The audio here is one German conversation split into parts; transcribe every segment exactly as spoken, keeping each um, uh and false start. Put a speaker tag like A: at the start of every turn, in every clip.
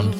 A: schon.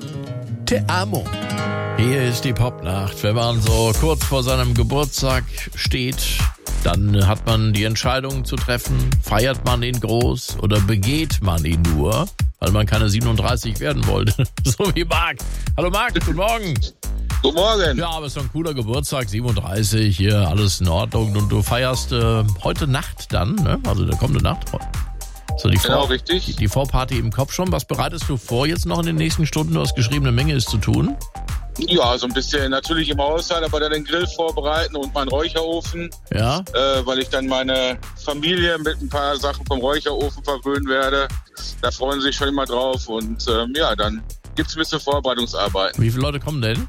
A: Te amo. Hier ist die Popnacht. Wenn man so kurz vor seinem Geburtstag steht, dann hat man die Entscheidung zu treffen, feiert man ihn groß oder begeht man ihn nur, weil man keine siebenunddreißig werden wollte. So wie Marc. Hallo Marc, guten Morgen.
B: Guten Morgen.
A: Ja, aber es ist doch ein cooler Geburtstag, siebenunddreißig, hier alles in Ordnung. Und du feierst äh, heute Nacht dann, ne? Also der kommende Nacht. So die
B: Genau,
A: Vor-
B: richtig.
A: Die, die Vorparty im Kopf schon. Was bereitest du vor jetzt noch in den nächsten Stunden? Du hast geschrieben, eine Menge ist zu tun.
B: Ja, so ein bisschen natürlich im Haushalt, aber dann den Grill vorbereiten und meinen Räucherofen,
A: Ja.
B: äh, weil ich dann meine Familie mit ein paar Sachen vom Räucherofen verwöhnen werde. Da freuen sie sich schon immer drauf und ähm, ja, dann gibt's ein bisschen Vorbereitungsarbeit.
A: Wie viele Leute kommen denn?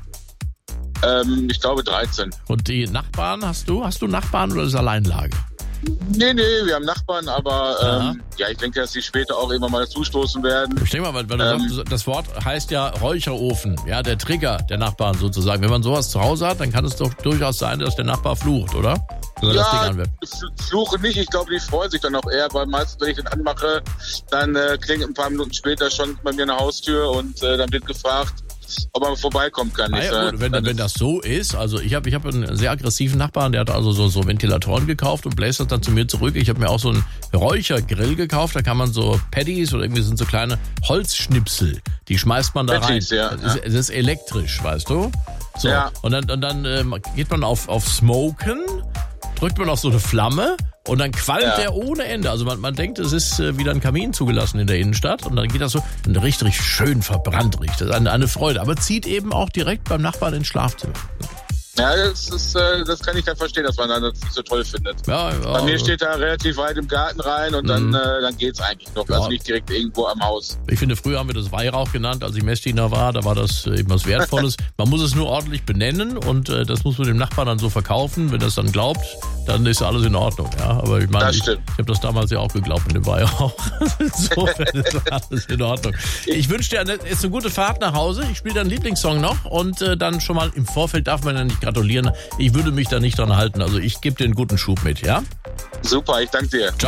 B: Ähm, ich glaube dreizehn.
A: Und die Nachbarn hast du? Hast du Nachbarn oder ist es Alleinlage?
B: Nee, nee, wir haben Nachbarn, aber ähm, ja, ich denke, dass sie später auch immer mal zustoßen werden.
A: Ich denke mal, weil, weil du
B: Ähm.
A: sagst, das Wort heißt ja Räucherofen, ja, der Trigger der Nachbarn sozusagen. Wenn man sowas zu Hause hat, dann kann es doch durchaus sein, dass der Nachbar flucht, oder? Wenn man das Ding
B: Ja,
A: anwirft.
B: f- fluche nicht. Ich glaube, die freuen sich dann auch eher, weil meistens, wenn ich den anmache, dann äh, klingelt ein paar Minuten später schon bei mir eine Haustür und äh, dann wird gefragt, ob man vorbeikommen kann.
A: Ah
B: Ich,
A: ja,
B: äh,
A: gut, wenn,
B: dann
A: wenn das so ist, also ich habe ich hab einen sehr aggressiven Nachbarn, der hat also so, so Ventilatoren gekauft und bläst das dann zu mir zurück. Ich habe mir auch so einen Räuchergrill gekauft, da kann man so Paddies oder irgendwie sind so kleine Holzschnipsel, die schmeißt man da
B: Patties,
A: rein.
B: ja,
A: Das, ist, das ist elektrisch, weißt du? So,
B: Ja.
A: und dann, und dann ähm, geht man auf, auf Smoken, drückt man auf so eine Flamme und dann qualmt
B: Ja.
A: der ohne Ende. Also man, man denkt, es ist äh, wieder ein Kamin zugelassen in der Innenstadt und dann geht das so und richtig schön verbrannt riecht. Das ist eine, eine Freude, aber zieht eben auch direkt beim Nachbarn ins Schlafzimmer.
B: Ja, das, ist, äh, das kann ich dann verstehen, dass man das nicht so toll findet.
A: Ja, ja,
B: Bei mir steht da relativ weit im Garten rein und dann,
A: Mhm.
B: äh, dann geht's eigentlich noch.
A: Ja.
B: Also nicht direkt irgendwo am Haus.
A: Ich finde, früher haben wir das Weihrauch genannt, als ich Messdiener war, da war das äh, eben was Wertvolles. Man muss es nur ordentlich benennen und äh, das muss man dem Nachbarn dann so verkaufen. Wenn er es dann glaubt, dann ist alles in Ordnung. Ja, aber ich meine,
B: Das
A: ich,
B: stimmt.
A: ich habe das damals ja auch geglaubt mit dem Weihrauch. Insofern ist alles in Ordnung. Ich wünsche dir eine, ist eine gute Fahrt nach Hause. Ich spiele deinen Lieblingssong noch und äh, dann schon mal im Vorfeld darf man ja nicht gratulieren. Ich würde mich da nicht dran halten. Also ich gebe dir einen guten Schub mit, ja?
B: Super, ich danke dir.